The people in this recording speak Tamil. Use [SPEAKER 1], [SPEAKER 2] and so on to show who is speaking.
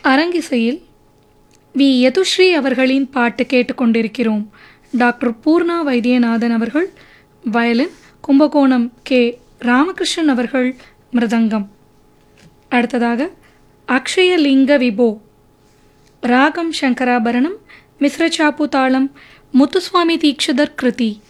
[SPEAKER 1] அரங்கிசையில் வி யதுஸ்ரீ அவர்களின் பாட்டு கேட்டுக்கொண்டிருக்கிறோம். டாக்டர் பூர்ணா வைத்தியநாதன் அவர்கள் வயலின், கும்பகோணம் கே ராமகிருஷ்ணன் அவர்கள் மிருதங்கம். அடுத்ததாக அக்ஷயலிங்க விபோ ராகம் சங்கராபரணம், மிஸ்ரச்சாப்பு தாளம், முத்துசுவாமி தீக்ஷிதர் கிருதி.